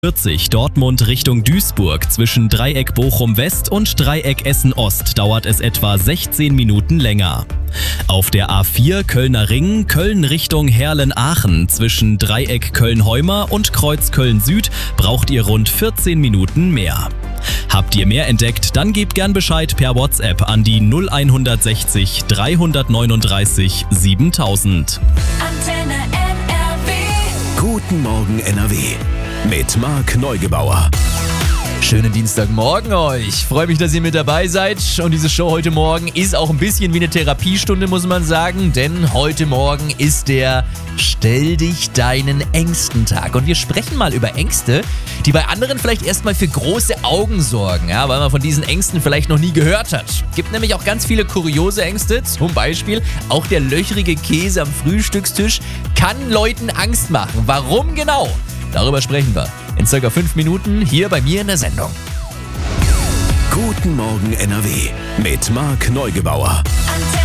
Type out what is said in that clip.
40 Dortmund Richtung Duisburg zwischen Dreieck Bochum West und Dreieck Essen Ost dauert es etwa 16 Minuten länger. Auf der A4 Kölner Ring, Köln Richtung Herlen-Aachen zwischen Dreieck Köln-Heumer und Kreuz Köln Süd braucht ihr rund 14 Minuten mehr. Habt ihr mehr entdeckt, dann gebt gern Bescheid per WhatsApp an die 0160 339 7000. Antenne NRW. Guten Morgen NRW mit Marc Neugebauer. Schönen Dienstagmorgen euch. Freue mich, dass ihr mit dabei seid. Und diese Show heute Morgen ist auch ein bisschen wie eine Therapiestunde, muss man sagen. Denn heute Morgen ist der Stell dich deinen Ängsten-Tag. Und wir sprechen mal über Ängste, die bei anderen vielleicht erstmal für große Augen sorgen. Ja, weil man von diesen Ängsten vielleicht noch nie gehört hat. Gibt nämlich auch ganz viele kuriose Ängste. Zum Beispiel auch der löchrige Käse am Frühstückstisch kann Leuten Angst machen. Warum genau? Darüber sprechen wir in ca. 5 Minuten hier bei mir in der Sendung. Guten Morgen NRW mit Marc Neugebauer.